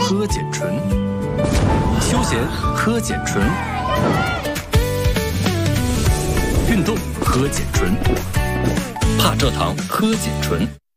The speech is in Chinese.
喝碱醇，休闲喝碱醇，运动喝碱醇，怕蔗糖喝碱醇。